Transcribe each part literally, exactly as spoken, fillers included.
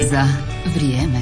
Za vrijeme.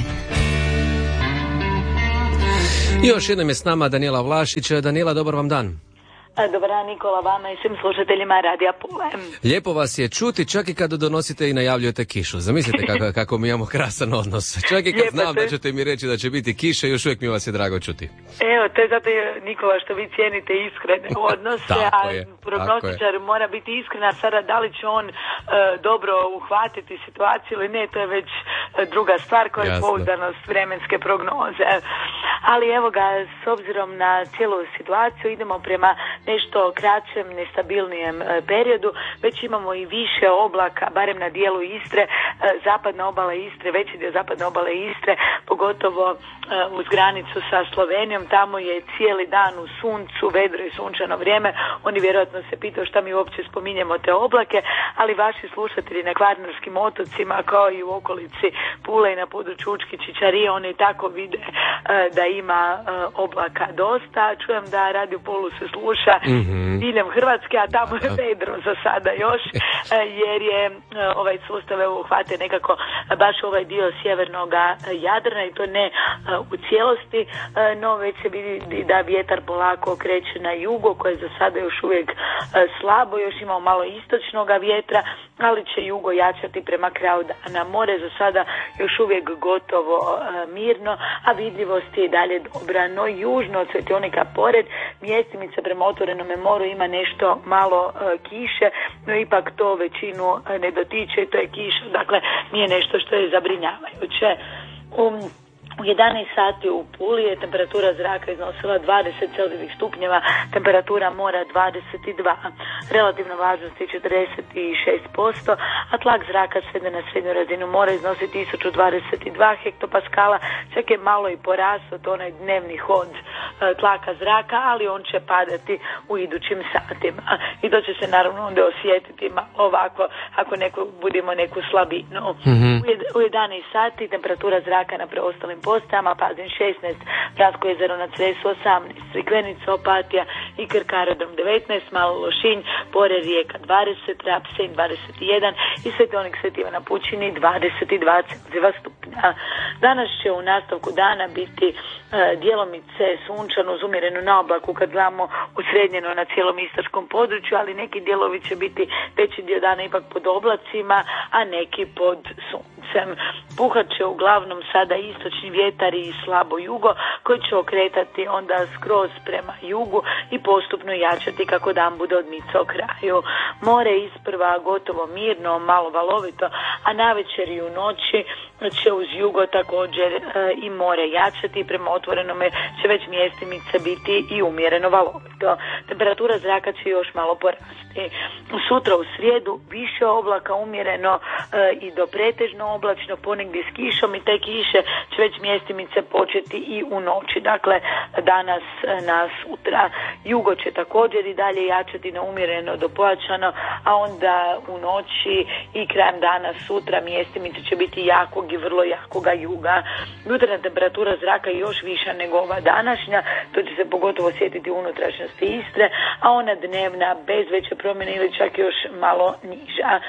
I još jednom je s nama Danijela Vlašić. Danijela, dobar vam dan. Dobar dan Nikola, vama i svim slušateljima Radija Pule. Lijepo vas je čuti, čak i kada donosite i najavljujete kišu. Zamislite kako, kako mi imamo krasan odnos. Čak i kad Lijepo znam te... da ćete mi reći da će biti kiša, još uvijek mi vas je drago čuti. Evo, to je zato Nikola što vi cijenite iskrene odnose, a prognostičar mora biti iskren, sada da li će on uh, dobro uhvatiti situaciju ili ne, to je već uh, druga stvar koja je pouzdanost vremenske prognoze. Ali evo ga, s obzirom na cijelu situaciju idemo prema nešto kraćem, nestabilnijem e, periodu. Već imamo i više oblaka, barem na dijelu Istre, e, zapadna obala Istre, veći dio zapadne obale Istre, pogotovo e, uz granicu sa Slovenijom. Tamo je cijeli dan u suncu, vedro i sunčano vrijeme. Oni vjerojatno se pitaju šta mi uopće spominjemo te oblake, ali vaši slušatelji na Kvarnerskim otocima, kao i u okolici Pule i na području Učke Čičarije, oni tako vide e, da ima e, oblaka dosta. Čujem da Radio Polu se sluša mm-hmm. diljem Hrvatske, a tamo je vedro za sada još, jer je ovaj sustav evo uhvate nekako baš ovaj dio sjevernog Jadrana i to ne u cijelosti, no već se vidi da vjetar polako kreće na jugo, koje je za sada još uvijek slabo, još imamo malo istočnog vjetra, ali će jugo jačati prema kraju dana. More za sada još uvijek gotovo uh, mirno, a vidljivost je i dalje dobra, no južno od Svetionika pored mjestimica prema otvorenome moru ima nešto malo uh, kiše, no ipak to većinu uh, ne dotiče i to je kiša, dakle nije nešto što je zabrinjavajuće. Um, U jedanaest sati u Puli je temperatura zraka iznosila dvadeset celzijevih stupnjeva, temperatura mora dvadeset dva, relativna vlažnost je četrdeset šest posto, a tlak zraka svede na srednju razinu mora iznosi tisuću dvadeset dva hektopaskala, čak je malo i porastao to onaj dnevni hod e, tlaka zraka, ali on će padati u idućim satima. I to će se naravno onda osjetiti ovako ako neko, budemo neku slabinu. Mm-hmm. U jedanaest sati temperatura zraka na preostalim postajama, Pazin šesnaest, Bratsko jezero na Cresu osamnaest, Crikvenica, Opatija i Krk aerodrom devetnaest, Malo Lošinj, Pore, Rijeka dvadeset, Rab, Senj dvadeset jedan i Svetionik Sveti Ivan na Pučini dvadeset dva celzijeva stupnja. Danas će u nastavku dana biti e, djelomice sunčano uz umjerenu naoblaku kad gledamo usrednjeno na cijelom istočkom području, ali neki dijelovi će biti veći dio dana ipak pod oblacima, a neki pod suncem. Puhat će uglavnom sada istočni vjetar i slabo jugo koji će okretati onda skroz prema jugu i postupno jačati kako dan bude odmicao kraju. More isprva gotovo mirno, malo valovito, a navečer i u noći će uz jugo također e, i more jačati, prema otvorenome će već mjestimice biti i umjereno valovito. Temperatura zraka će još malo porasti. Sutra u srijedu više oblaka umjereno e, i do pretežno oblačno, ponegdje s kišom i te kiše će već mjestimice početi i u noći, dakle danas na sutra. Jugo će također i dalje jačati na umjereno do pojačano, a onda u noći i krajem dana sutra mjestimice će biti jakog i vrlo jakoga juga. Jutarnja temperatura zraka je još viša nego ova današnja, to će se pogotovo osjetiti u unutrašnjosti Istre, a ona dnevna bez veće promjene ili čak još malo niža.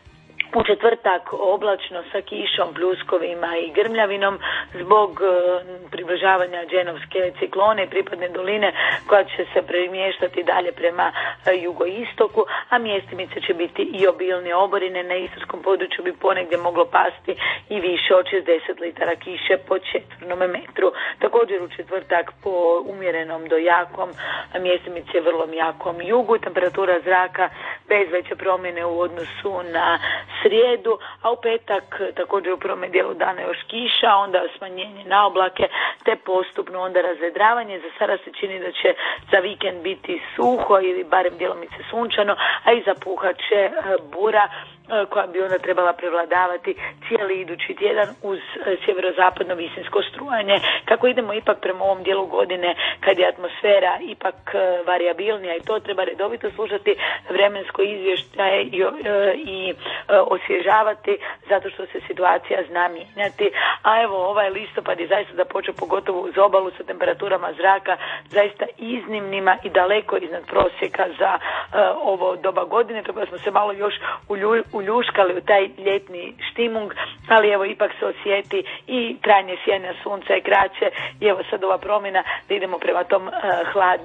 U četvrtak oblačno sa kišom, pljuskovima i grmljavinom zbog e, približavanja dženovske ciklone i pripadne doline koja će se premještati dalje prema e, jugoistoku, a mjestimice će biti i obilne oborine. Na istočkom području bi ponegdje moglo pasti i više od šezdeset litara kiše po četvrnom metru. Također u četvrtak po umjerenom do jakom mjestimice vrlo jakom jugu, temperatura zraka bez veće promjene u odnosu na srijedu, a u petak također u prvom dijelu dana još kiša, onda smanjenje na oblake, te postupno onda razvedravanje. Za sada se čini da će za vikend biti suho ili barem djelomice sunčano, a i zapuhat će bura koja bi onda trebala prevladavati cijeli idući tjedan uz sjeverozapadno visinsko strujanje. Kako idemo ipak prema ovom dijelu godine kad je atmosfera ipak varijabilnija i to treba redovito slušati vremensko izvještaje i, i osvježavati zato što se situacija zna mijenjati. A evo ovaj listopad je zaista započeo pogotovo uz obalu sa temperaturama zraka zaista iznimnima i daleko iznad prosjeka za uh, ovo doba godine, tako da smo se malo još ulju, uljuškali u taj ljetni štimung, ali evo ipak se osjeti i trajanje sjajna sunca i kraće i evo sad ova promjena da idemo prema tom uh, hladnijem